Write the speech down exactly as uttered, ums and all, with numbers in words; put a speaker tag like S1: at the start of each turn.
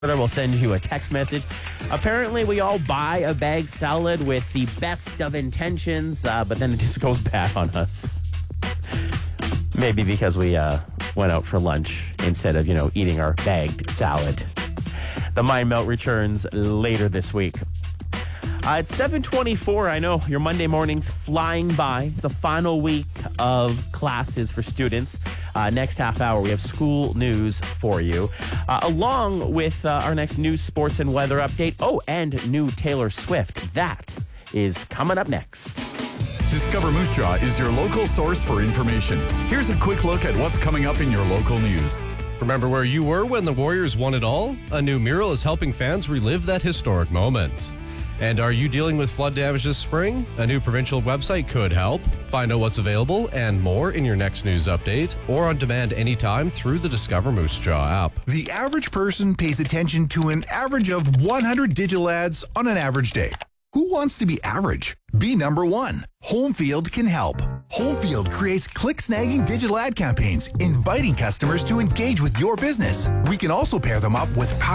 S1: We'll send you a text message. Apparently, we all buy a bag salad with the best of intentions, uh, but then it just goes bad on us. Maybe because we uh, went out for lunch instead of, you know, eating our bagged salad. The Mind Melt returns later this week. Uh, it's seven twenty-four. I know your Monday morning's flying by. It's the final week of classes for students. Uh, next half hour, we have school news for you, uh, along with uh, our next news, sports, and weather update. Oh, and new Taylor Swift. That is coming up next.
S2: Discover Moose Jaw is your local source for information. Here's a quick look at what's coming up in your local news.
S3: Remember where you were when the Warriors won it all? A new mural is helping fans relive that historic moment. And are you dealing with flood damage this spring? A new provincial website could help. Find out what's available and more in your next news update or on demand anytime through the Discover Moose Jaw app.
S4: The average person pays attention to an average of one hundred digital ads on an average day. Who wants to be average? Be number one. Homefield can help. Homefield creates click-snagging digital ad campaigns, inviting customers to engage with your business. We can also pair them up with power